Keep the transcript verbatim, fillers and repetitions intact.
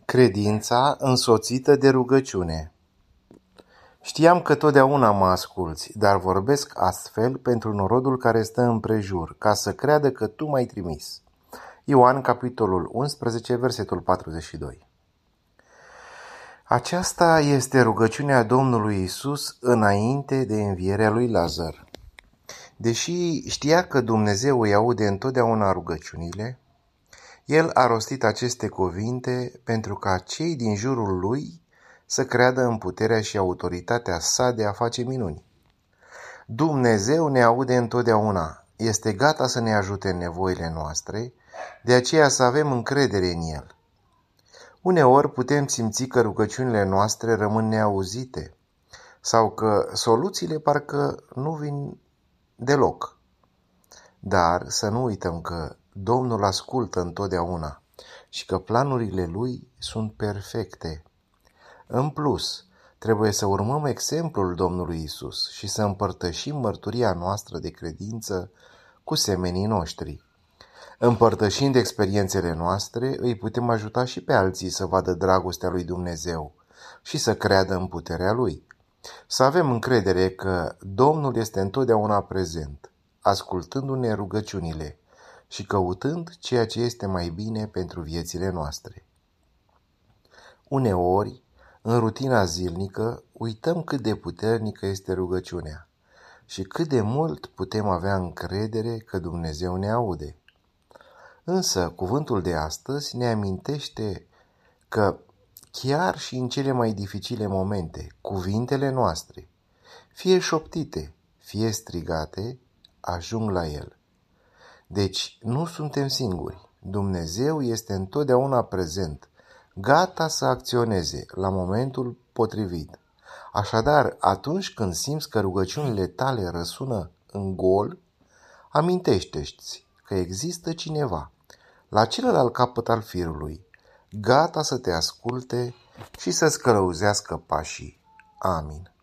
Credința însoțită de rugăciune. Știam că totdeauna mă asculți, dar vorbesc astfel pentru norodul care stă împrejur, ca să creadă că tu m-ai trimis. Ioan, capitolul unsprezece, versetul patruzeci și doi. Aceasta este rugăciunea Domnului Isus înainte de învierea lui Lazar. Deși știa că Dumnezeu îi aude întotdeauna rugăciunile, el a rostit aceste cuvinte pentru ca cei din jurul lui să creadă în puterea și autoritatea sa de a face minuni. Dumnezeu ne aude întotdeauna, este gata să ne ajute în nevoile noastre, de aceea să avem încredere în El. Uneori putem simți că rugăciunile noastre rămân neauzite sau că soluțiile parcă nu vin deloc. Dar să nu uităm că Domnul ascultă întotdeauna și că planurile Lui sunt perfecte. În plus, trebuie să urmăm exemplul Domnului Isus și să împărtășim mărturia noastră de credință cu semenii noștri. Împărtășind experiențele noastre, îi putem ajuta și pe alții să vadă dragostea lui Dumnezeu și să creadă în puterea Lui. Să avem încredere că Domnul este întotdeauna prezent, ascultându-ne rugăciunile și căutând ceea ce este mai bine pentru viețile noastre. Uneori, în rutina zilnică, uităm cât de puternică este rugăciunea și cât de mult putem avea încredere că Dumnezeu ne aude. Însă, cuvântul de astăzi ne amintește că chiar și în cele mai dificile momente, cuvintele noastre, fie șoptite, fie strigate, ajung la El. Deci, nu suntem singuri. Dumnezeu este întotdeauna prezent, gata să acționeze la momentul potrivit. Așadar, atunci când simți că rugăciunile tale răsună în gol, amintește-ți că există cineva la celălalt capăt al firului, gata să te asculte și să-ți călăuzească pașii. Amin.